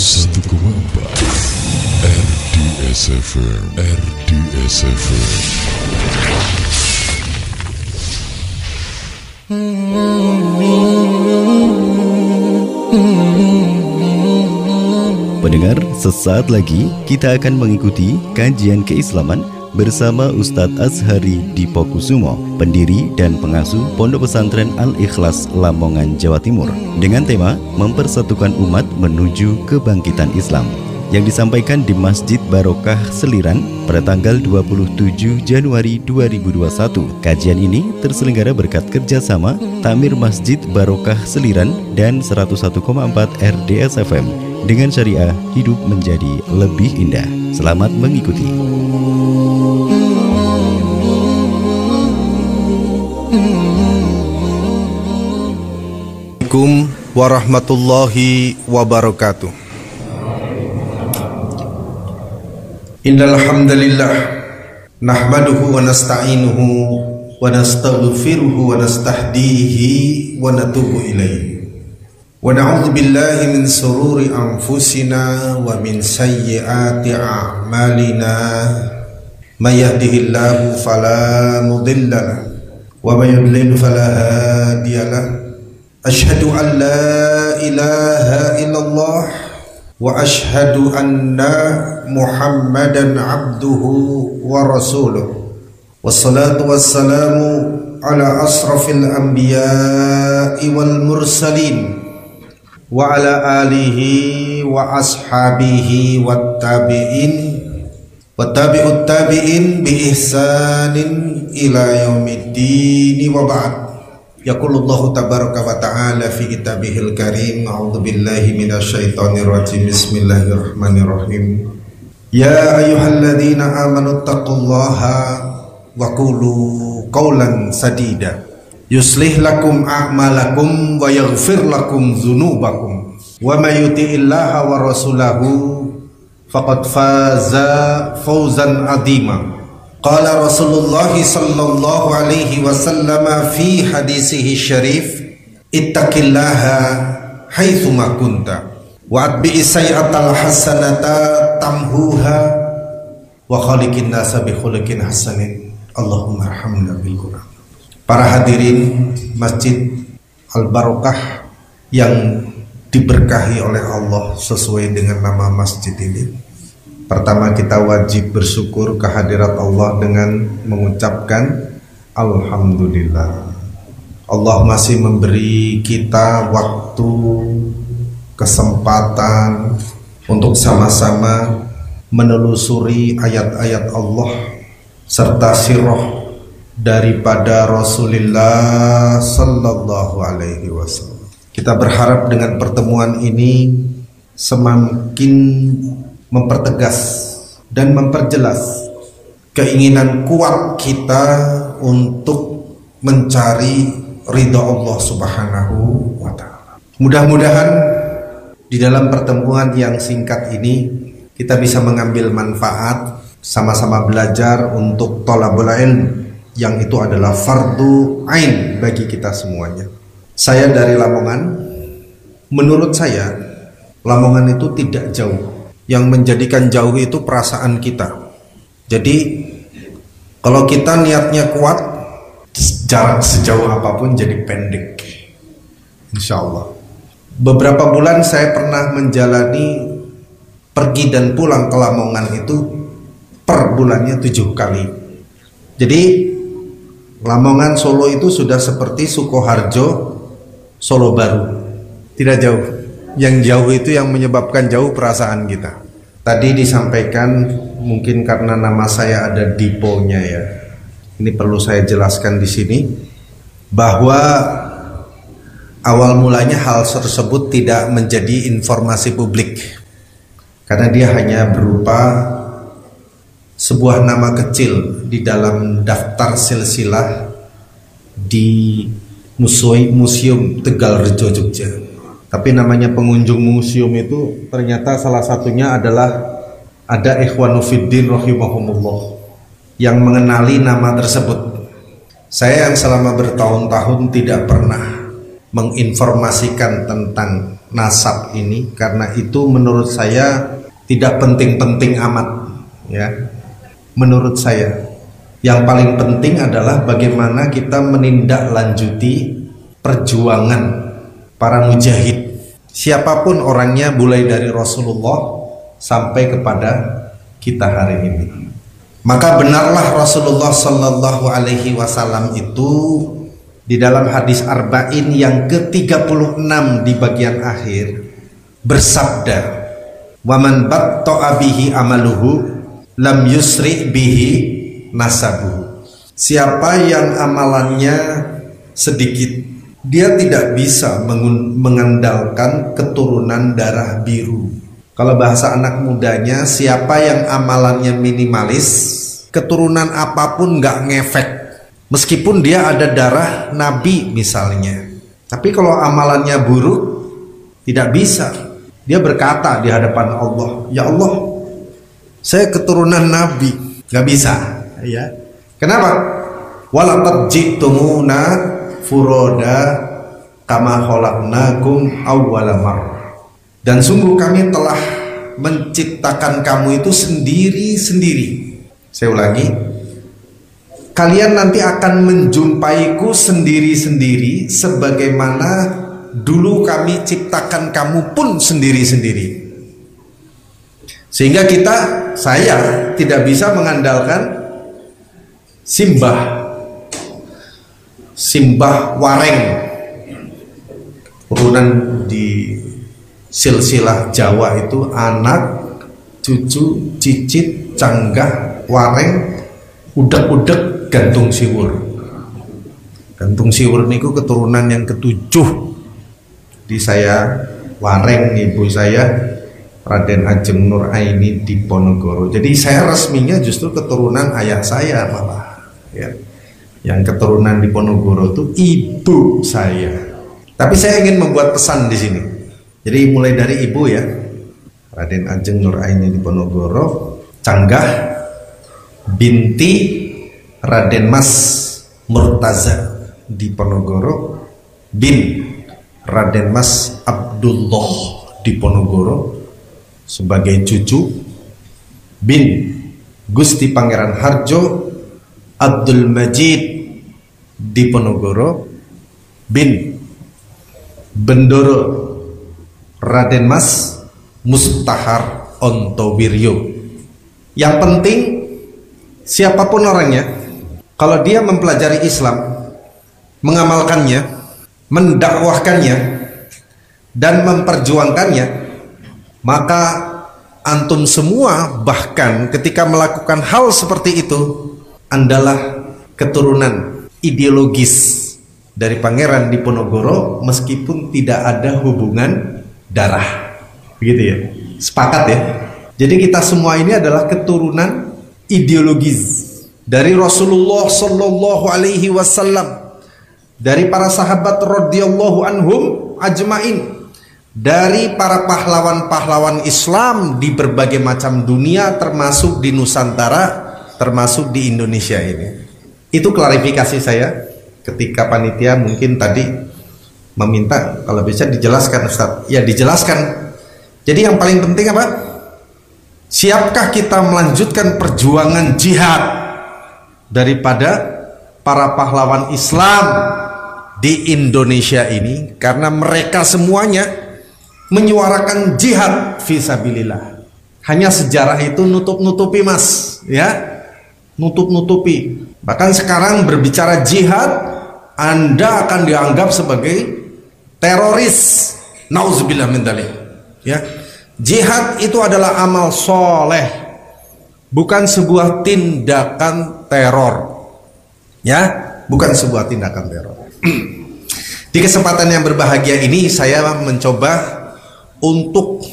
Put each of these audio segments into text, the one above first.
101,4 RDS FM. Pendengar, sesaat lagi kita akan mengikuti kajian keislaman bersama Ustadz Azhari Dipokusumo, pendiri dan pengasuh Pondok Pesantren Al-Ikhlas Lamongan, Jawa Timur, dengan tema Mempersatukan Umat Menuju Kebangkitan Islam, yang disampaikan di Masjid Barokah Seliran pada tanggal 27 Januari 2021. Kajian ini terselenggara berkat kerjasama Takmir Masjid Barokah Seliran dan 101,4 RDS FM dengan syariah hidup menjadi lebih indah. Selamat mengikuti. Assalamualaikum warahmatullahi wabarakatuh. Innal hamdalillah nahmaduhu wa nasta'inuhu wa nastaghfiruhu wa nastahdihi wa natubu ilaihi wa na'udzu billahi min sururi anfusina wa min sayyiati a'malina may yahdihillahu fala mudilla lahu wa may yudlil fala hadiya lahu. Asyhadu an la ilaha illallah wa asyhadu anna Muhammadan abduhu wa rasuluh. Wassalatu wassalamu ala asrafil anbiya'i wal mursalin wa ala alihi wa ashabihi wat tabi'in wa tabi'ut tabi'in bi ihsanin ila yaumiddin wa ba'd. Yaqulullahu tabaraka wa ta'ala fi kitabihil karim. A'udzu billahi minasyaitonir rajim. Bismillahirrahmanirrahim. Ya ayyuhalladzina amanu taqullaha wa qulu qawlan sadida yuslih lakum a'malakum wa yaghfir lakum dzunubakum wa may yuti'illaha wa rasulahu faqad faza fawzan 'azima. Qala Rasulullah sallallahu alaihi wasallam fi hadisihi syarif, ittaqillaha haitsu ma kunta wa atbi'is sayyi'atal hasanata tamhuha wa khaliqin nasa bi khuluqin hasanin. Allahumma arhamna bil Qur'an. Para hadirin Masjid Al-Barokah yang diberkahi oleh Allah sesuai dengan nama masjid ini. Pertama, kita wajib bersyukur kehadirat Allah dengan mengucapkan Alhamdulillah. Allah masih memberi kita waktu, kesempatan untuk sama-sama menelusuri ayat-ayat Allah serta sirah daripada Rasulullah sallallahu alaihi wasallam. Kita berharap dengan pertemuan ini semakin mempertegas dan memperjelas keinginan kuat kita untuk mencari ridha Allah Subhanahu wa ta'ala. Mudah-mudahan di dalam pertemuan yang singkat ini kita bisa mengambil manfaat, sama-sama belajar untuk thalabul ilm, yang itu adalah fardu ain bagi kita semuanya. Saya dari Lamongan. Menurut saya Lamongan itu tidak jauh. Yang menjadikan jauh itu perasaan kita. Jadi kalau kita niatnya kuat, jarak sejauh apapun jadi pendek, insya Allah. Beberapa bulan saya pernah menjalani pergi dan pulang ke Lamongan itu per bulannya 7 kali. Jadi Lamongan Solo itu sudah seperti Sukoharjo Solo Baru, tidak jauh. Yang jauh itu yang menyebabkan jauh perasaan kita. Tadi disampaikan, mungkin karena nama saya ada diponya ya. Ini perlu saya jelaskan di sini bahwa awal mulanya hal tersebut tidak menjadi informasi publik, karena dia hanya berupa sebuah nama kecil di dalam daftar silsilah di Museum Tegalrejo, Jogja. Tapi namanya pengunjung museum itu ternyata salah satunya adalah ada Ikhwanufiddin rahimahumullah yang mengenali nama tersebut. Saya yang selama bertahun-tahun tidak pernah menginformasikan tentang nasab ini, karena itu menurut saya tidak penting-penting amat ya. Menurut saya yang paling penting adalah bagaimana kita menindaklanjuti perjuangan para mujahid, siapapun orangnya, mulai dari Rasulullah sampai kepada kita hari ini. Maka benarlah Rasulullah Sallallahu Alaihi Wasallam itu di dalam hadis Arba'in yang ke-36 di bagian akhir bersabda, "Waman batta'a bihi amaluhu lam yusri bihi nasabuhu." Siapa yang amalannya sedikit, dia tidak bisa mengandalkan keturunan darah biru. Kalau bahasa anak mudanya, siapa yang amalannya minimalis, keturunan apapun nggak ngefek. Meskipun dia ada darah nabi misalnya, tapi kalau amalannya buruk, tidak bisa. Dia berkata di hadapan Allah, "Ya Allah, saya keturunan nabi." Nggak bisa ya. Kenapa? Walaqad ji'tumuna furoda kama khalaqnakum awwala marrah. Dan sungguh kami telah menciptakan kamu itu sendiri-sendiri. Saya ulangi, kalian nanti akan menjumpaiku sendiri-sendiri, sebagaimana dulu kami ciptakan kamu pun sendiri-sendiri. Sehingga saya tidak bisa mengandalkan simbah wareng, turunan di silsilah Jawa itu anak, cucu, cicit, canggah, wareng, udek-udek, gantung siwur. Gantung siwur niku keturunan yang ke-7 di saya, wareng ibu saya Raden Ajeng Nur Aini di Ponorogo. Jadi saya resminya justru keturunan ayah saya malah ya. Yang keturunan di Ponorogo itu ibu saya. Tapi saya ingin membuat pesan di sini. Jadi mulai dari ibu ya, Raden Ajeng Nur Aini di Ponorogo, canggah binti Raden Mas Murtaza di Ponorogo, bin Raden Mas Abdullah di Ponorogo sebagai cucu, bin Gusti Pangeran Harjo Abdul Majid di Ponorogo, bin Bendoro Raden Mas Mustahar Ontowiryo. Yang penting siapapun orangnya, kalau dia mempelajari Islam, mengamalkannya, mendakwahkannya, dan memperjuangkannya, maka antum semua bahkan ketika melakukan hal seperti itu adalah keturunan ideologis dari Pangeran Diponegoro, meskipun tidak ada hubungan darah, begitu ya, sepakat ya. Jadi kita semua ini adalah keturunan ideologis dari Rasulullah Sallallahu Alaihi Wasallam, dari para sahabat radhiyallahu anhum ajmain, dari para pahlawan-pahlawan Islam di berbagai macam dunia, termasuk di Nusantara, termasuk di Indonesia ini. Itu klarifikasi saya ketika panitia mungkin tadi meminta kalau bisa dijelaskan Ustadz. Ya dijelaskan. Jadi yang paling penting apa? Siapkah kita melanjutkan perjuangan jihad daripada para pahlawan Islam di Indonesia ini, karena mereka semuanya menyuarakan jihad fisabilillah. Hanya sejarah itu nutup-nutupi mas, ya, nutup-nutupi. Bahkan sekarang berbicara jihad, Anda akan dianggap sebagai teroris. Nauzubillah min dzalik. Ya, jihad itu adalah amal soleh, bukan sebuah tindakan teror. Ya, bukan sebuah tindakan teror. Di kesempatan yang berbahagia ini saya mencoba untuk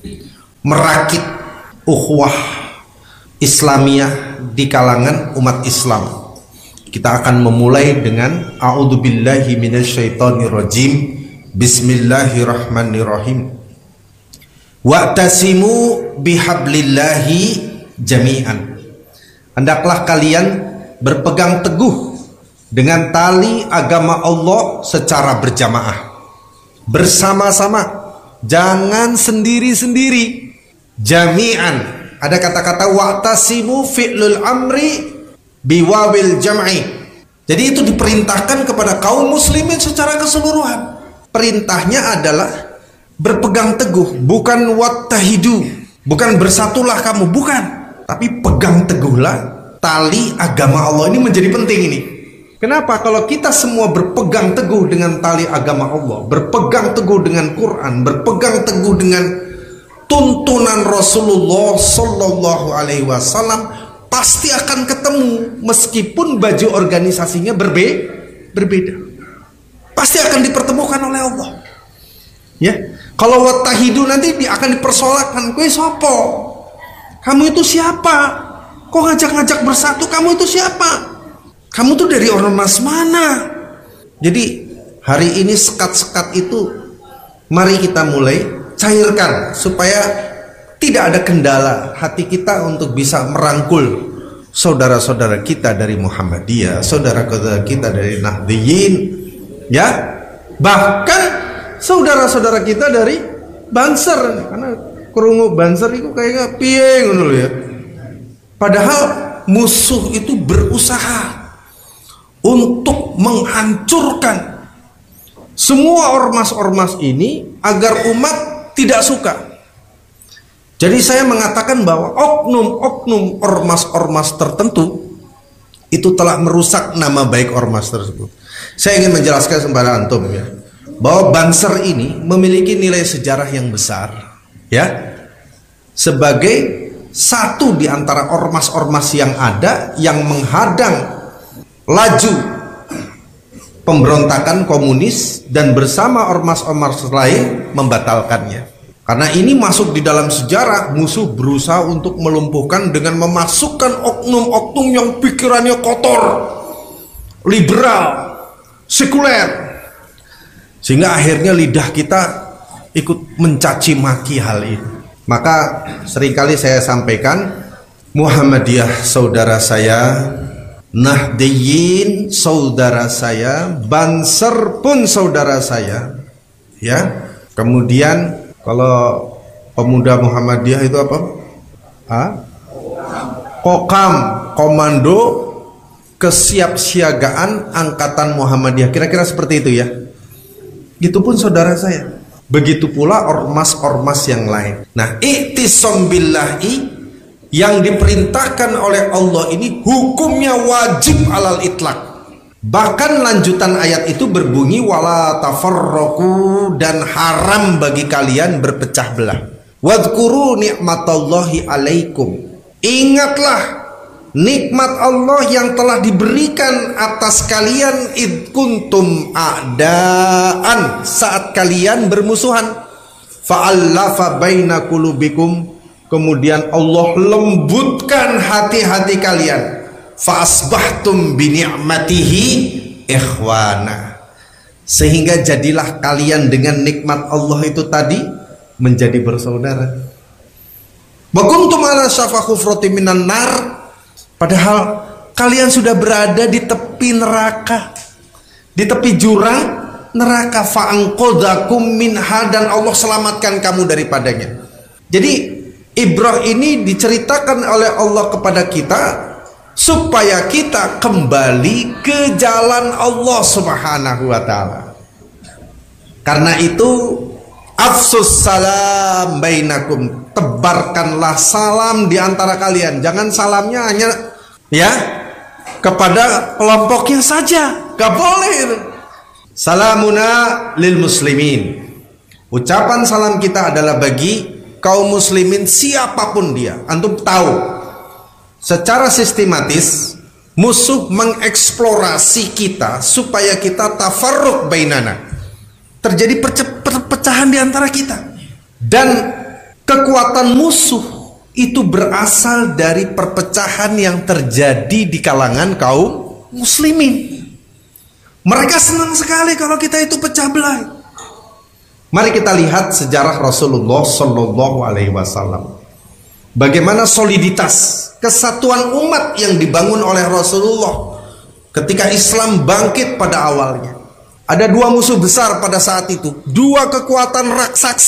merakit ukhuwah Islamiyah di kalangan umat Islam. Kita akan memulai dengan a'udzubillahi minasyaitonirrajim. Bismillahirrahmanirrahim. Wa'tasimu bihablillahi jami'an. Hendaklah kalian berpegang teguh dengan tali agama Allah secara berjamaah, bersama-sama, Jangan sendiri-sendiri. Jami'an. Ada kata-kata wa'tasimu fi'lul amri biwawil jam'i. Jadi itu diperintahkan kepada kaum muslimin secara keseluruhan. Perintahnya adalah berpegang teguh, bukan wattahidu, bukan bersatulah kamu, bukan. Tapi pegang teguhlah tali agama Allah. Ini menjadi penting ini. Kenapa? Kalau kita semua berpegang teguh dengan tali agama Allah, berpegang teguh dengan Quran, berpegang teguh dengan tuntunan Rasulullah Sallallahu Alaihi Wasallam, pasti akan ketemu meskipun baju organisasinya berbeda. Pasti akan dipertemukan oleh Allah. Ya, kalau watahidu nanti akan dipersoalkan. Kowe sopo? Kamu itu siapa? Kok ngajak-ngajak bersatu? Kamu itu siapa? Kamu tuh dari ormas mana? Jadi hari ini sekat-sekat itu mari kita mulai cairkan supaya tidak ada kendala hati kita untuk bisa merangkul saudara-saudara kita dari Muhammadiyah, saudara-saudara kita dari Nahdliyin, ya, bahkan saudara-saudara kita dari Banser, karena krungu Banser itu kayak piye ngono ya. Padahal musuh itu berusaha untuk menghancurkan semua ormas-ormas ini agar umat tidak suka. Jadi saya mengatakan bahwa oknum-oknum ormas-ormas tertentu itu telah merusak nama baik ormas tersebut. Saya ingin menjelaskan kepada antum ya, bahwa Banser ini memiliki nilai sejarah yang besar, ya, sebagai satu di antara ormas-ormas yang ada yang menghadang laju pemberontakan komunis dan bersama ormas-ormas lain membatalkannya. Karena ini masuk di dalam sejarah, musuh berusaha untuk melumpuhkan dengan memasukkan oknum-oknum yang pikirannya kotor, liberal, sekuler, sehingga akhirnya lidah kita ikut mencaci maki hal ini. Maka seringkali saya sampaikan, Muhammadiyah saudara saya, Nahdliyin saudara saya, Banser pun saudara saya, ya. Kemudian kalau pemuda Muhammadiyah itu apa? Kokam, Komando Kesiapsiagaan Angkatan Muhammadiyah. Kira-kira seperti itu ya. Itu pun saudara saya. Begitu pula ormas-ormas yang lain. Nah, i'tisam billahi yang diperintahkan oleh Allah ini hukumnya wajib alal itlaq. Bahkan lanjutan ayat itu berbunyi wala tafarraqu, dan haram bagi kalian berpecah belah. Wadhkuru ni'matallahi alaikum. Ingatlah nikmat Allah yang telah diberikan atas kalian id kuntum a'daan, saat kalian bermusuhan. Fa'allafa baina qulubikum, kemudian Allah lembutkan hati-hati kalian. Fa'asbahtum bini'matihi ikhwana, sehingga jadilah kalian dengan nikmat Allah itu tadi menjadi bersaudara. Wa kuntum ala syafa hufratin minan nar, padahal kalian sudah berada di tepi neraka, di tepi jurang neraka. Fa'anqadhakum minha, dan Allah selamatkan kamu daripadanya. Jadi ibrah ini diceritakan oleh Allah kepada kita supaya kita kembali ke jalan Allah Subhanahu wa taala. Karena itu afsus salam bainakum, tebarkanlah salam di antara kalian. Jangan salamnya hanya ya kepada kelompoknya saja, gak boleh. Salamuna lil muslimin, ucapan salam kita adalah bagi kaum muslimin siapapun dia. Antum tahu secara sistematis musuh mengeksplorasi kita supaya kita tafarruq bainana, terjadi perpecahan di antara kita. Dan kekuatan musuh itu berasal dari perpecahan yang terjadi di kalangan kaum muslimin. Mereka senang sekali kalau kita itu pecah belah. Mari kita lihat sejarah Rasulullah Sallallahu Alaihi Wasallam. Bagaimana soliditas kesatuan umat yang dibangun oleh Rasulullah ketika Islam bangkit pada awalnya. Ada dua musuh besar pada saat itu, dua kekuatan raksasa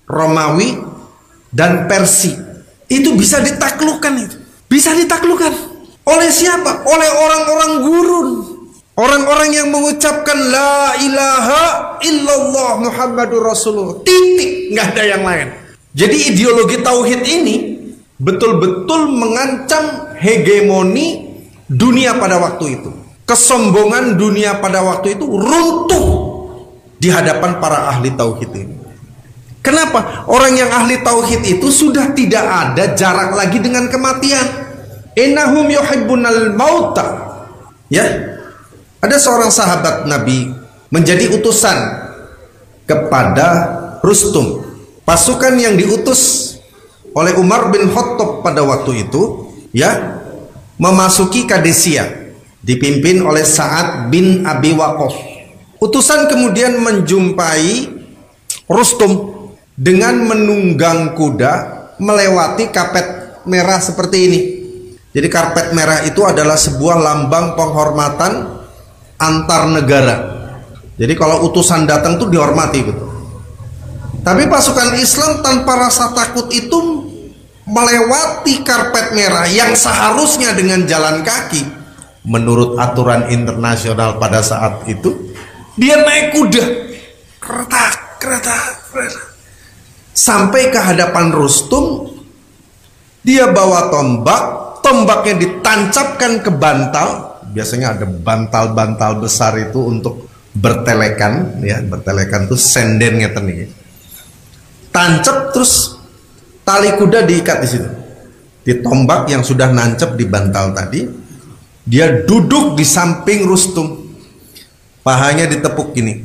Romawi, dan Persia. Itu bisa ditaklukkan itu. Bisa ditaklukkan. Oleh siapa? Oleh orang-orang gurun. Orang-orang yang mengucapkan la ilaha illallah Muhammadur Rasulullah. Titik, nggak ada yang lain. Jadi ideologi tauhid ini betul-betul mengancam hegemoni dunia pada waktu itu. Kesombongan dunia pada waktu itu runtuh di hadapan para ahli tauhid ini. Kenapa? Orang yang ahli tauhid itu sudah tidak ada jarak lagi dengan kematian. Innahum yuhibbunal mauta. Ya. Ada seorang sahabat Nabi menjadi utusan kepada Rustum. Pasukan yang diutus oleh Umar bin Khattab pada waktu itu, ya, memasuki Kadesia, dipimpin oleh Sa'ad bin Abi Waqqas. Utusan kemudian menjumpai Rustum dengan menunggang kuda melewati karpet merah seperti ini. Jadi karpet merah itu adalah sebuah lambang penghormatan antar negara. Jadi kalau utusan datang tuh dihormati betul. Tapi pasukan Islam tanpa rasa takut itu melewati karpet merah yang seharusnya dengan jalan kaki. Menurut aturan internasional pada saat itu, dia naik kuda, kereta, sampai ke hadapan Rustum. Dia bawa tombak, tombaknya ditancapkan ke bantal. Biasanya ada bantal-bantal besar itu untuk bertelekan, ya, bertelekan itu senden ngeten nih. Tancap, terus tali kuda diikat di situ. Di tombak yang sudah nancap di bantal tadi, dia duduk di samping Rustum. Pahanya ditepuk gini.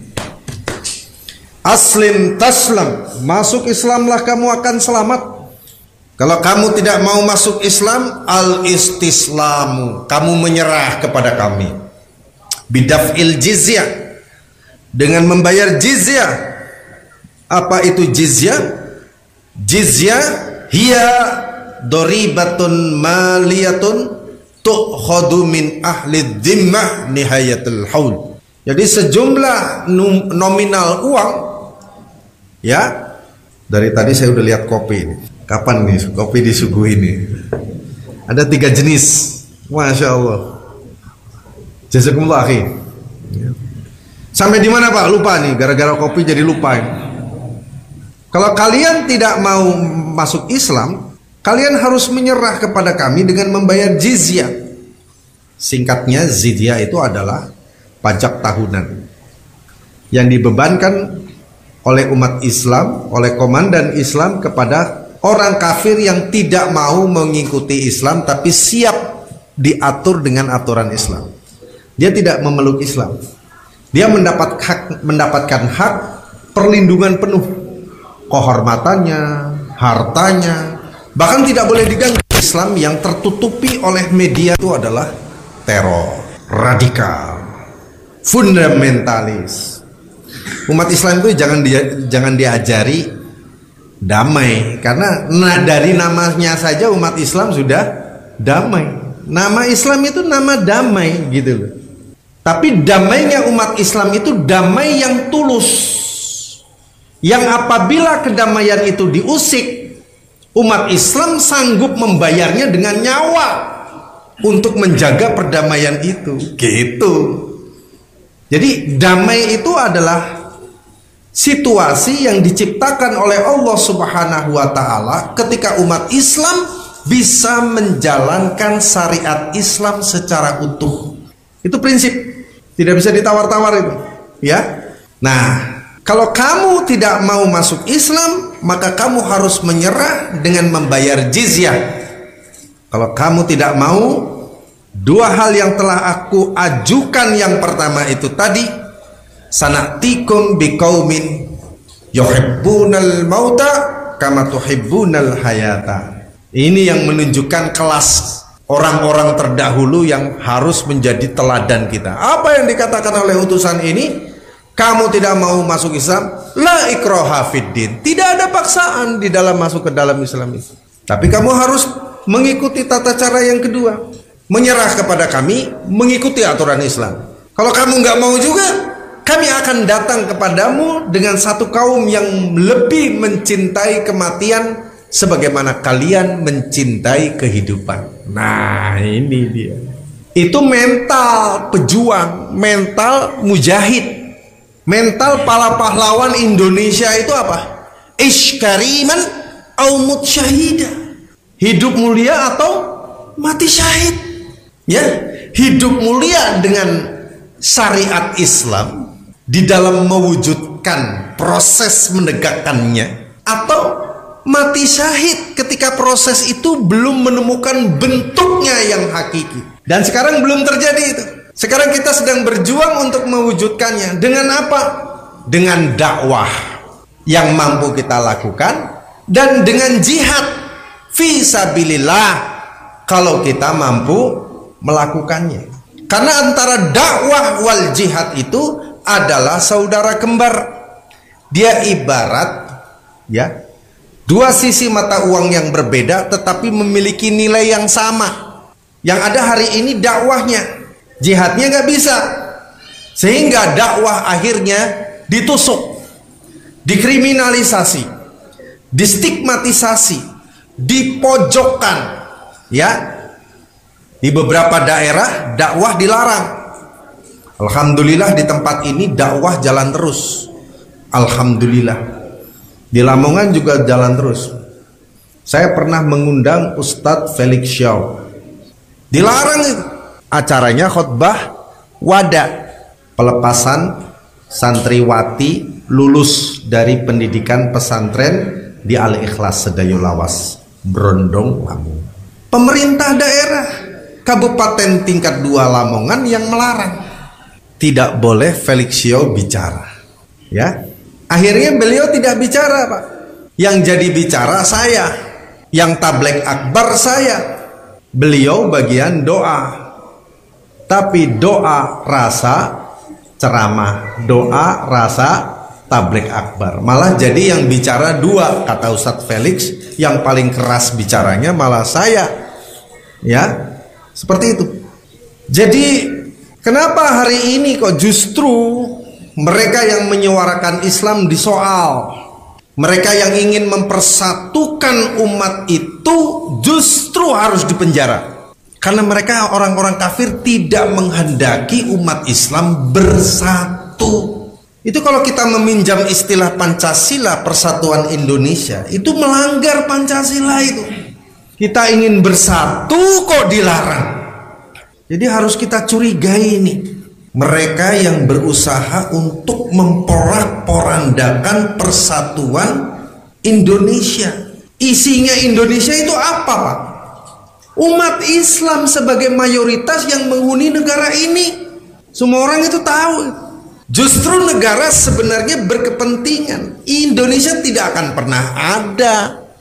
Aslim taslam, masuk Islamlah kamu akan selamat. Kalau kamu tidak mau masuk Islam, al-istislamu, kamu menyerah kepada kami. Bidaf'il jizyah, dengan membayar jizyah. Apa itu jizyah? Jizyah hiya doribatun maliyatun tu'khadu min ahli dhimmah nihayatul haul. Jadi sejumlah nominal uang, ya. Dari tadi saya udah lihat kopi ini. Kapan nih kopi disuguhi ini? Ada 3 jenis. Masya Allah. Jazakumullah akhi. Sampai di mana Pak? Lupa nih. Gara-gara kopi jadi lupa ini. Kalau kalian tidak mau masuk Islam, kalian harus menyerah kepada kami dengan membayar jizyah. Singkatnya, jizyah itu adalah pajak tahunan yang dibebankan oleh umat Islam, oleh komandan Islam kepada orang kafir yang tidak mau mengikuti Islam tapi siap diatur dengan aturan Islam. Dia tidak memeluk Islam. Dia mendapatkan hak perlindungan penuh, kehormatannya, hartanya, bahkan tidak boleh diganggu. Islam yang tertutupi oleh media itu adalah teror, radikal, fundamentalis. Umat Islam itu jangan diajari damai, karena dari namanya saja umat Islam sudah damai. Nama Islam itu nama damai gitu loh. Tapi damainya umat Islam itu damai yang tulus, yang apabila kedamaian itu diusik, umat Islam sanggup membayarnya dengan nyawa untuk menjaga perdamaian itu gitu. Jadi damai itu adalah situasi yang diciptakan oleh Allah Subhanahu wa Ta'ala ketika umat Islam bisa menjalankan syariat Islam secara utuh. Itu prinsip, tidak bisa ditawar-tawar itu, ya. Nah, kalau kamu tidak mau masuk Islam, maka kamu harus menyerah dengan membayar jizyah. Kalau kamu tidak mau, 2 hal yang telah aku ajukan, yang pertama itu tadi, sanatikum biqaumin yuhibbunal mauta kama tuhibbunal hayata. Ini yang menunjukkan kelas orang-orang terdahulu yang harus menjadi teladan kita. Apa yang dikatakan oleh utusan ini? Kamu tidak mau masuk Islam, la ikraha fiddin. Tidak ada paksaan di dalam masuk ke dalam Islam itu. Tapi kamu harus mengikuti tata cara yang kedua, menyerah kepada kami, mengikuti aturan Islam. Kalau kamu nggak mau juga, kami akan datang kepadamu dengan satu kaum yang lebih mencintai kematian sebagaimana kalian mencintai kehidupan. Nah, ini dia. Itu mental pejuang, mental mujahid. Mental para pahlawan Indonesia itu apa? Ish kariman au mut syahida. Hidup mulia atau mati syahid. Ya, hidup mulia dengan syariat Islam di dalam mewujudkan proses menegakkannya, atau mati syahid ketika proses itu belum menemukan bentuknya yang hakiki. Dan sekarang belum terjadi itu. Sekarang kita sedang berjuang untuk mewujudkannya. Dengan apa? Dengan dakwah yang mampu kita lakukan, dan dengan jihad fi sabilillah kalau kita mampu melakukannya. Karena antara dakwah wal jihad itu adalah saudara kembar. Dia ibarat, ya, dua sisi mata uang yang berbeda tetapi memiliki nilai yang sama. Yang ada hari ini dakwahnya, jihadnya nggak bisa, sehingga dakwah akhirnya ditusuk, dikriminalisasi, distigmatisasi, dipojokkan. Ya, di beberapa daerah dakwah dilarang. Alhamdulillah di tempat ini dakwah jalan terus. Alhamdulillah. Di Lamongan juga jalan terus. Saya pernah mengundang Ustadz Felix Shaw. Dilarang itu. Acaranya khutbah wada, pelepasan santriwati lulus dari pendidikan pesantren di Al-Ikhlas Sedayu Lawas, Brondong, Lamongan. Pemerintah daerah Kabupaten tingkat 2 Lamongan yang melarang. Tidak boleh Felix Shaw bicara. Ya, akhirnya beliau tidak bicara, Pak. Yang jadi bicara saya, yang tabligh akbar saya. Beliau bagian doa. Tapi doa rasa ceramah, doa rasa tabligh akbar. Malah jadi yang bicara dua, kata Ustadz Felix. Yang paling keras bicaranya malah saya. Ya, seperti itu. Jadi kenapa hari ini kok justru mereka yang menyuarakan Islam disoal? Mereka yang ingin mempersatukan umat itu justru harus dipenjara. Karena mereka orang-orang kafir tidak menghendaki umat Islam bersatu. Itu kalau kita meminjam istilah Pancasila, Persatuan Indonesia, itu melanggar Pancasila itu. Kita ingin bersatu kok dilarang. Jadi harus kita curigai ini. Mereka yang berusaha untuk memporak-porandakan persatuan Indonesia. Isinya Indonesia itu apa, Pak? Umat Islam sebagai mayoritas yang menghuni negara ini. Semua orang itu tahu. Justru negara sebenarnya berkepentingan. Indonesia tidak akan pernah ada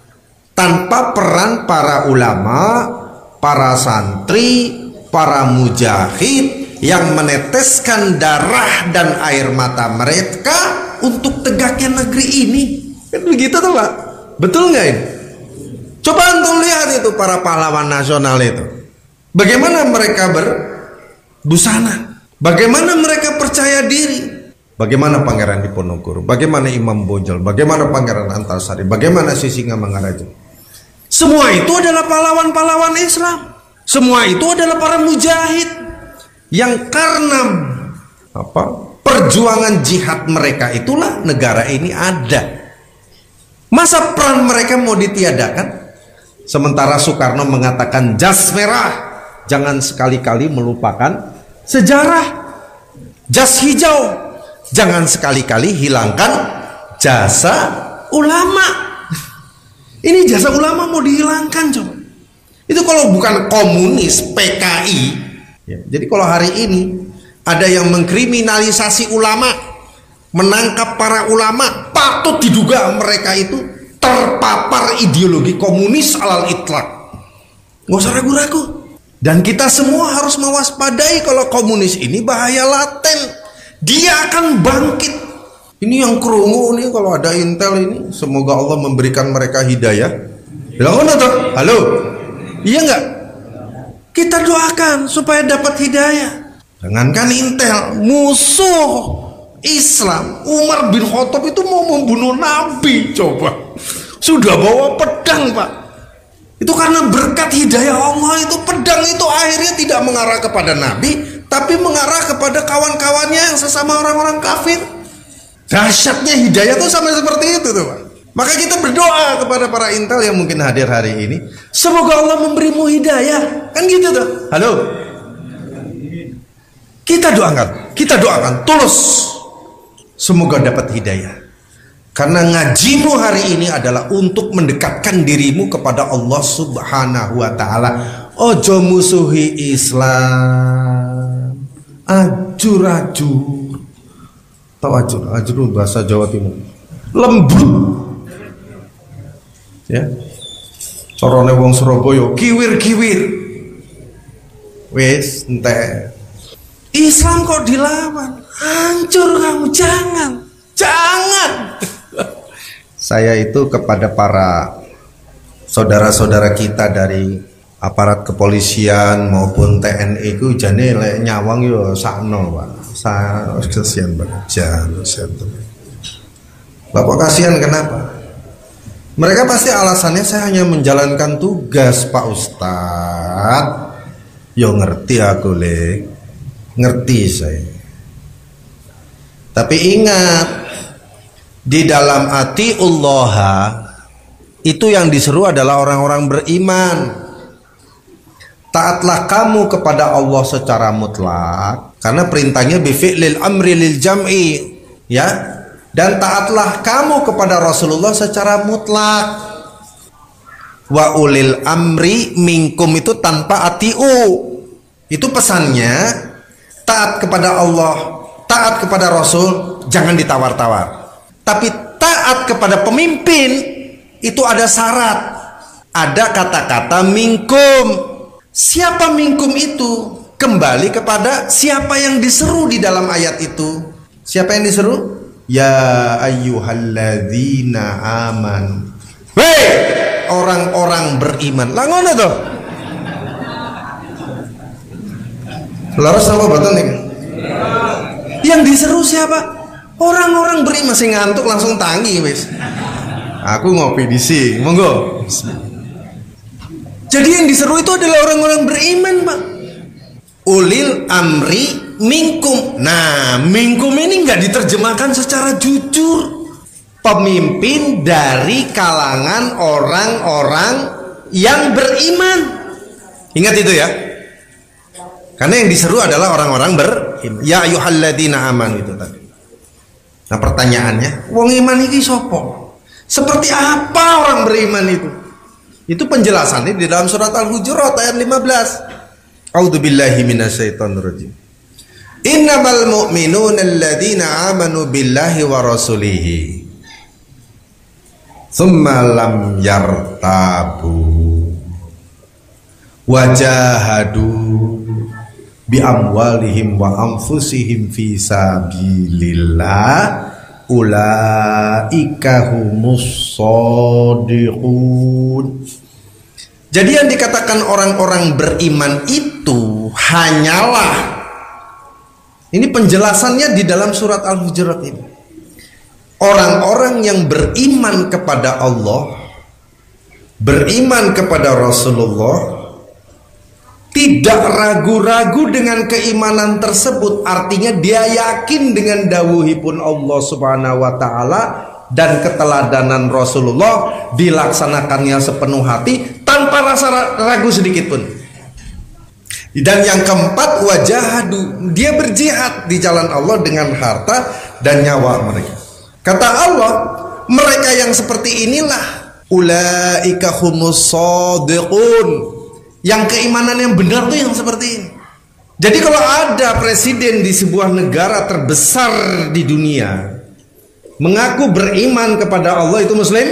tanpa peran para ulama, para santri, para mujahid yang meneteskan darah dan air mata mereka untuk tegaknya negeri ini. Kan begitu tuh, Pak? Betul nggak ini? Coba antum lihat itu para pahlawan nasional itu. Bagaimana mereka berbusana? Bagaimana mereka percaya diri? Bagaimana Pangeran Diponegoro? Bagaimana Imam Bonjol? Bagaimana Pangeran Antarsari? Bagaimana Sisingamangaraja? Semua itu adalah pahlawan-pahlawan Islam. Semua itu adalah para mujahid yang karena perjuangan jihad mereka itulah negara ini ada. Masa peran mereka mau ditiadakan? Sementara Soekarno mengatakan jas merah, jangan sekali-kali melupakan sejarah. Jas hijau, jangan sekali-kali hilangkan jasa ulama. Ini jasa ulama mau dihilangkan, coba. Itu kalau bukan komunis, PKI. Ya, jadi kalau hari ini ada yang mengkriminalisasi ulama, menangkap para ulama, patut diduga mereka itu terpapar ideologi komunis alal itlaq. Nggak usah ragu-ragu. Dan kita semua harus mewaspadai kalau komunis ini bahaya laten. Dia akan bangkit. Ini yang kerungu nih kalau ada intel ini. Semoga Allah memberikan mereka hidayah. Bilang tuh, halo. Iya nggak? Kita doakan supaya dapat hidayah. Jangankan intel, musuh Islam, Umar bin Khattab itu mau membunuh Nabi, coba. Sudah bawa pedang, Pak. Itu karena berkat hidayah Allah, itu pedang itu akhirnya tidak mengarah kepada Nabi, tapi mengarah kepada kawan-kawannya yang sesama orang-orang kafir. Dahsyatnya hidayah tuh sampai seperti itu tuh, Pak. Maka kita berdoa kepada para intel yang mungkin hadir hari ini, semoga Allah memberimu hidayah. Kan gitu tuh. Halo. Kita doakan tulus, semoga dapat hidayah. Karena ngajimu hari ini adalah untuk mendekatkan dirimu kepada Allah Subhanahu wa ta'ala. Ojo musuhi Islam, ajur-ajur. Tahu ajur bahasa Jawa Timur, lembut ya. Corone wong Surabaya kiwir-kiwir. Wis entek. Islam kok dilawan, hancur kamu. Jangan. Saya itu kepada para saudara-saudara kita dari aparat kepolisian maupun TNI ku jane lek nyawang yo sakno, Pak. Saya kasihan banget. Bapak kasihan kenapa? Mereka pasti alasannya saya hanya menjalankan tugas, Pak Ustadz. Yo ngerti aku, Le. Ngerti saya. Tapi ingat, di dalam atiullah itu yang diseru adalah orang-orang beriman. Taatlah kamu kepada Allah secara mutlak, karena perintahnya bifi'lil amri lil jam'i, ya. Dan taatlah kamu kepada Rasulullah secara mutlak. Wa ulil amri minkum itu tanpa atiu. Itu pesannya, taat kepada Allah, taat kepada Rasul, jangan ditawar-tawar. Tapi taat kepada pemimpin itu ada syarat. Ada kata-kata minkum. Siapa minkum itu? Kembali kepada siapa yang diseru di dalam ayat itu. Siapa yang diseru? Ya ayyuhalladzina aman. Hei, orang-orang beriman. Lah ngono to. Laras apa baton nih? Yang diseru siapa? Orang-orang beriman. Sing ngantuk langsung tangi wis. Aku ngopi di sini, monggo. Jadi yang diseru itu adalah orang-orang beriman, Pak. Ulil amri minkum. Nah, minkum ini nggak diterjemahkan secara jujur. Pemimpin dari kalangan orang-orang yang beriman. Ingat itu ya. Karena yang diseru adalah orang-orang beriman. Ya ayyuhalladzina amanu itu tadi. Nah, pertanyaannya, wong iman iki sapa? Seperti apa orang beriman itu? Itu penjelasannya di dalam surat Al-Hujurat ayat 15. A'udzubillahi minasyaitonirrajim. Innamal mu'minuna alladzina amanu billahi wa rasulihi tsumma lam yartabu wajahadu bi amwalihim wa anfusihim fi sabilillah ulaika humus shadiqun. Jadi yang dikatakan orang-orang beriman itu hanyalah, ini penjelasannya di dalam surat Al-Hujurat ini, orang-orang yang beriman kepada Allah, beriman kepada Rasulullah, tidak ragu-ragu dengan keimanan tersebut. Artinya dia yakin dengan dawuhipun Allah Subhanahu wa ta'ala dan keteladanan Rasulullah, dilaksanakannya sepenuh hati tanpa rasa ragu sedikit pun. Dan yang keempat, wajahadu, dia berjihad di jalan Allah dengan harta dan nyawa mereka. Kata Allah, mereka yang seperti inilah ulaika humus shadiqun, yang keimanan yang benar tuh yang seperti ini. Jadi kalau ada presiden di sebuah negara terbesar di dunia mengaku beriman kepada Allah, itu muslim.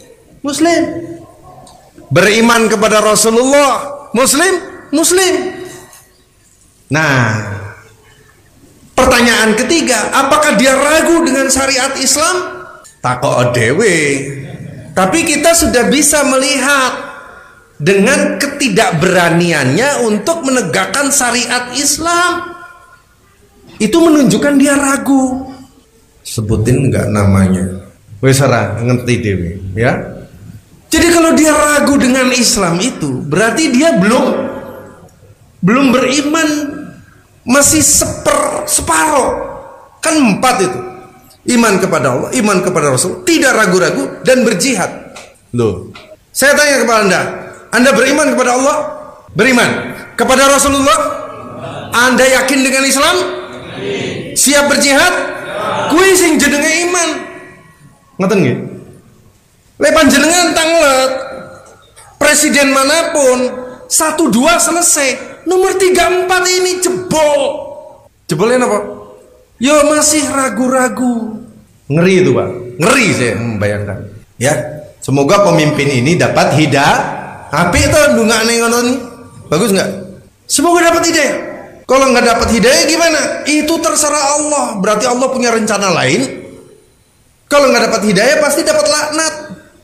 Beriman kepada Rasulullah, muslim. Nah, pertanyaan ketiga, apakah dia ragu dengan syariat Islam? Takok dewe. Tapi kita sudah bisa melihat dengan ketidakberaniannya untuk menegakkan syariat Islam. Itu menunjukkan dia ragu. Sebutin nggak namanya? Wes ora ngerti dewe, ya. Jadi kalau dia ragu dengan Islam itu berarti dia belum beriman, masih separuh. Kan 4 itu. Iman kepada Allah, iman kepada Rasul, tidak ragu-ragu dan berjihad. Loh, saya tanya kepada Anda beriman kepada Allah? Beriman kepada Rasulullah? Anda yakin dengan Islam? Siap berjihad? Kuwi sing jenenge iman. Ngoten nggih? Lek panjenengan tanglet presiden manapun 1-2 selesai. Nomor 3-4 ini jebol. Jebolnya apa? Ya masih ragu-ragu. Ngeri itu, Pak. Ngeri saya membayangkan. Ya, semoga pemimpin ini dapat hidayah. Apik to ndungakne ngono nih. Bagus nggak? Semoga dapat hidayah. Kalau nggak dapat hidayah gimana? Itu terserah Allah. Berarti Allah punya rencana lain. Kalau nggak dapat hidayah pasti dapat laknat,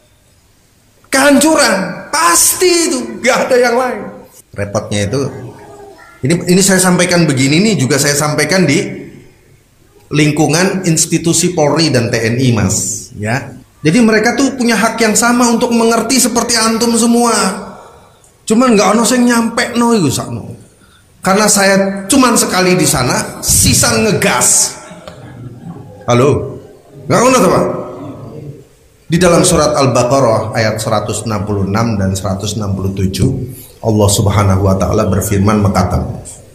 kehancuran. Pasti itu. Nggak ada yang lain. Repotnya itu. Ini saya sampaikan begini nih juga saya sampaikan di lingkungan institusi Polri dan TNI, Mas, ya. Jadi mereka tuh punya hak yang sama untuk mengerti seperti antum semua. Cuman nggak ono sing nyampe no iku sakno. Karena saya cuman sekali di sana, sisa ngegas. Halo, nggak ono tuh, Pak. Di dalam surat Al-Baqarah ayat 166 dan 167, Allah Subhanahu wa taala berfirman mengatakan,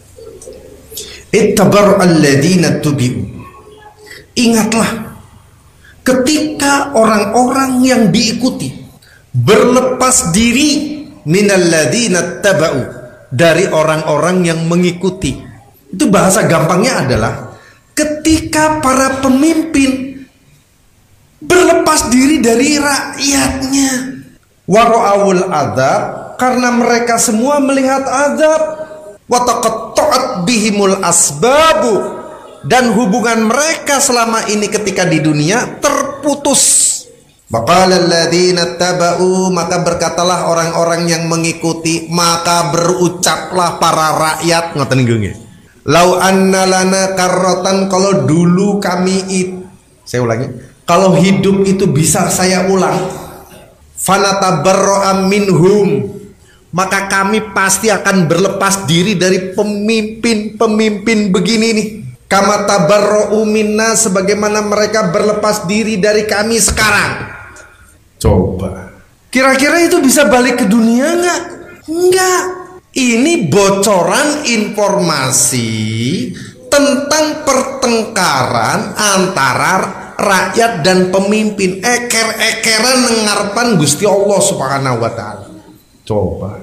"Ittabar alladzina tubi'u." Ingatlah ketika orang-orang yang diikuti berlepas diri minalladzina taba'u, dari orang-orang yang mengikuti. Itu bahasa gampangnya adalah ketika para pemimpin berlepas diri dari rakyatnya. Wara'awul adzab, karena mereka semua melihat azab. Wa taqatta'at bihimul asbabu, dan hubungan mereka selama ini ketika di dunia terputus. Maqalal ladzina taba'u, maka berkatalah orang-orang yang mengikuti, maka berucaplah para rakyat, ngoten nggih. Lau anna lana karrotan, kalau dulu kami saya ulangi, kalau hidup itu bisa saya ulang, fanatabarra'a minhum, maka kami pasti akan berlepas diri dari pemimpin-pemimpin begini nih. Kama tabarra'u minna, sebagaimana mereka berlepas diri dari kami sekarang. Coba, kira-kira itu bisa balik ke dunia nggak? Enggak. Ini bocoran informasi tentang pertengkaran antara rakyat dan pemimpin, eker-ekeran nengarpan Gusti Allah Subhanahu wa taala. Coba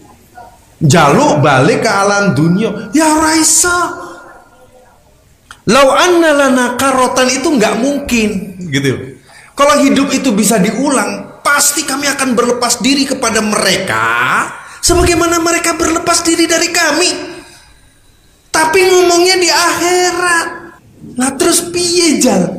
jaluk balik ke alam dunia, ya raisa. Lau anna lana karotan, itu nggak mungkin gitu. Kalau hidup itu bisa diulang, pasti kami akan berlepas diri kepada mereka sebagaimana mereka berlepas diri dari kami. Tapi ngomongnya di akhirat. Nah terus piye jal?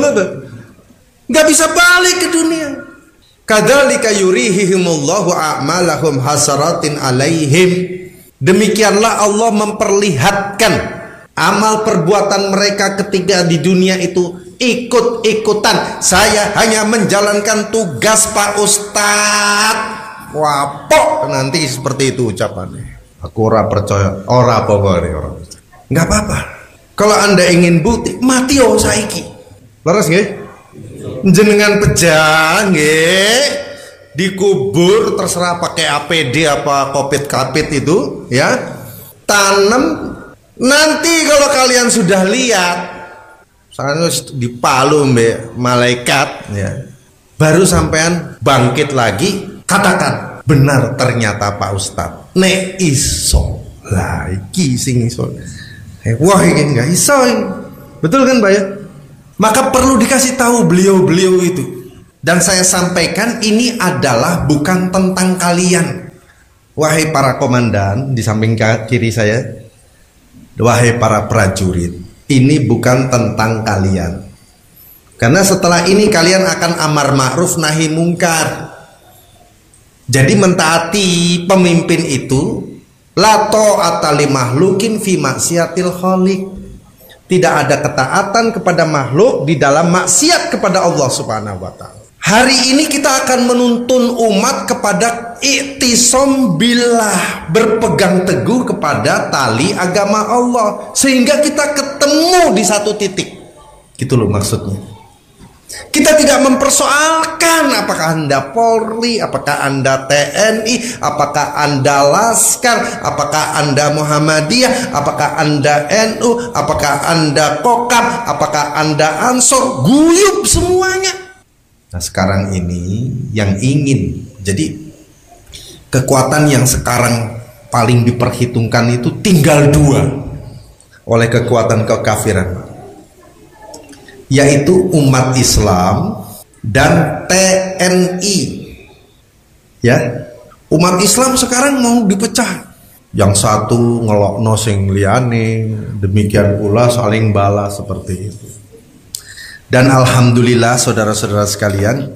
Nggak bisa balik ke dunia. Kadzalika yurihihimullahu a'malahum hasaratin alaihim. Demikianlah Allah memperlihatkan amal perbuatan mereka ketika di dunia itu ikut-ikutan. Saya hanya menjalankan tugas Pak Ustadz. Wapok nanti seperti itu ucapannya. Aku ora percaya, ora apa-apa nih orang. Nggak apa-apa. Kalau Anda ingin bukti, mati oh saiki. Leres nggih? Jenengan pejah nggih, dikubur terserah pakai APD apa kopit-kapit itu, ya. Tanam. Nanti kalau kalian sudah lihat, misalnya dipalu mbak malaikat, ya, baru sampean bangkit lagi, katakan benar ternyata Pak Ustadz, nek iso lagi sing iso, wah ini nggak iso, betul kan Mbak ya? Maka perlu dikasih tahu beliau-beliau itu, dan saya sampaikan ini adalah bukan tentang kalian, wahai para komandan di samping kiri saya. Wahai para prajurit, ini bukan tentang kalian. Karena setelah ini kalian akan amar ma'ruf nahi mungkar. Jadi mentaati pemimpin itu la ta'ata li makhlukin fi maksiatil khaliq. Tidak ada ketaatan kepada makhluk di dalam maksiat kepada Allah Subhanahu wa Ta'ala. Hari ini kita akan menuntun umat kepada i'tisam billah, berpegang teguh kepada tali agama Allah, sehingga kita ketemu di satu titik. Gitu loh maksudnya. Kita tidak mempersoalkan apakah Anda Polri, apakah Anda TNI, apakah Anda Laskar, apakah Anda Muhammadiyah, apakah Anda NU, apakah Anda Kokam, apakah Anda Ansor, guyup semuanya. Nah sekarang ini yang ingin, jadi kekuatan yang sekarang paling diperhitungkan itu tinggal dua oleh kekuatan kekafiran, yaitu umat Islam dan TNI. Ya, umat Islam sekarang mau dipecah. Yang satu ngelokno sing liyane, demikian pula saling balas seperti itu. Dan alhamdulillah saudara-saudara sekalian,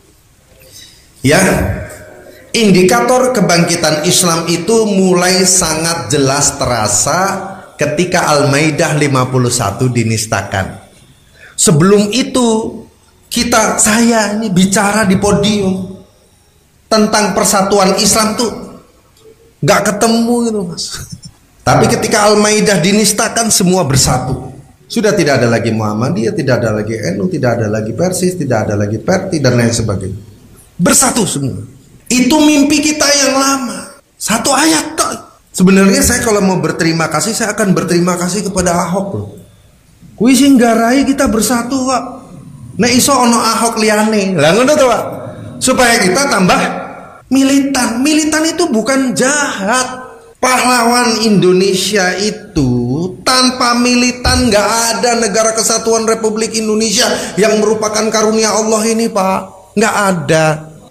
ya, indikator kebangkitan Islam itu mulai sangat jelas terasa ketika Al-Maidah 51 dinistakan. Sebelum itu saya ini bicara di podium tentang persatuan Islam tuh nggak ketemu gitu mas. Tapi ketika Al-Maidah dinistakan semua bersatu. Sudah tidak ada lagi Muhammadiyah, tidak ada lagi NU, tidak ada lagi Persis, tidak ada lagi Perti dan lain sebagainya. Bersatu semua. Itu mimpi kita yang lama. Satu ayat tak. Sebenarnya saya kalau mau berterima kasih, saya akan berterima kasih kepada Ahok loh. Kuwi sing garai kita bersatu Pak. Nek iso ono Ahok liyane. Lah ngono to Pak. Supaya kita tambah militan. Militan itu bukan jahat. Pahlawan Indonesia itu tanpa militan nggak ada negara kesatuan Republik Indonesia yang merupakan karunia Allah ini Pak. Nggak ada.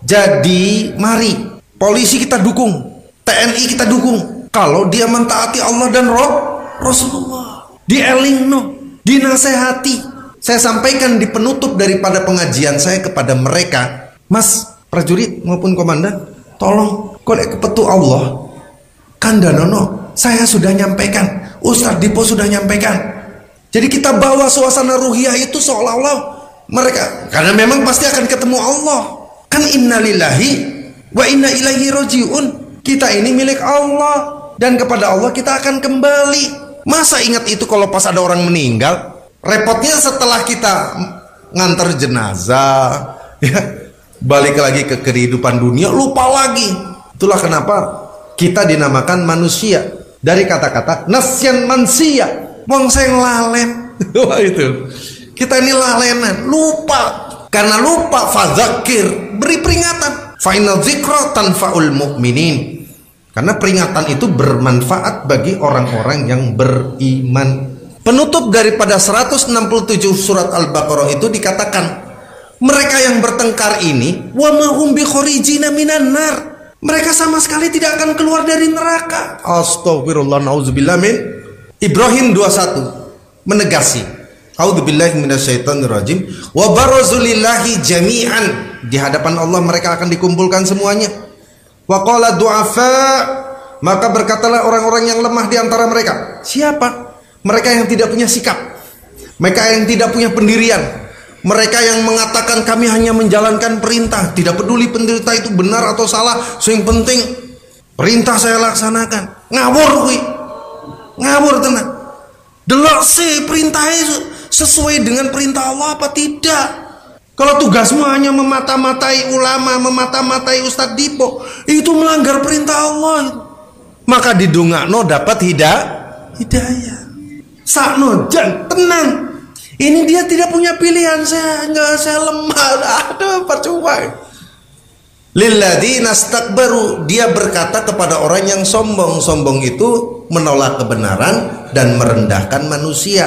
Jadi mari polisi kita dukung, TNI kita dukung. Kalau dia mentaati Allah dan Rasulullah, dielingno, dinasehati. Saya sampaikan di penutup daripada pengajian saya kepada mereka, Mas prajurit maupun komandan, tolong kolek kepetu Allah. Kandanono, saya sudah nyampaikan, Ustadz Dipo sudah nyampaikan. Jadi kita bawa suasana ruhiyah itu seolah-olah mereka, karena memang pasti akan ketemu Allah. Kan innalillahi wa inna ilaihi rajiun. Kita ini milik Allah dan kepada Allah kita akan kembali. Masa ingat itu kalau pas ada orang meninggal? Repotnya setelah kita ngantar jenazah, ya, balik lagi ke kehidupan dunia, lupa lagi. Itulah kenapa kita dinamakan manusia dari kata-kata nasyan mansia, wong sing lalen. Wah itu. Kita ini lalenan, lupa. Karena lupa fadzakir, beri peringatan. Fa inna dzikra tanfa'ul mu'minin. Karena peringatan itu bermanfaat bagi orang-orang yang beriman. Penutup daripada 167 surat Al-Baqarah itu dikatakan, mereka yang bertengkar ini wa ma hum bi kharijina minan nar. Mereka sama sekali tidak akan keluar dari neraka. Astagfirullah, na'udzubillah min. Ibrahim 21 menegasi, a'udzubillahi minasyaitonirrajim, wa barazulillahi jami'an. Di hadapan Allah mereka akan dikumpulkan semuanya. Wa qala du'afa, maka berkatalah orang-orang yang lemah di antara mereka. Siapa? Mereka yang tidak punya sikap, mereka yang tidak punya pendirian, mereka yang mengatakan kami hanya menjalankan perintah, tidak peduli perintah itu benar atau salah, yang penting perintah saya laksanakan. Ngawur kuwi. Ngawur tenan. Delok sih perintahnya sesuai dengan perintah Allah apa tidak. Kalau tugasmu hanya memata-matai ulama, memata-matai Ustadz Dipo, itu melanggar perintah Allah. Maka didongakno dapat hidayah. Sakno jan tenang. Ini dia tidak punya pilihan, saya lemah, aduh percuma. Lilladzina istakbaru, dia berkata kepada orang yang sombong. Sombong itu menolak kebenaran dan merendahkan manusia.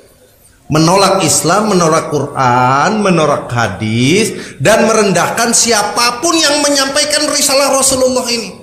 Menolak Islam, menolak Quran, menolak hadis, dan merendahkan siapapun yang menyampaikan risalah Rasulullah ini.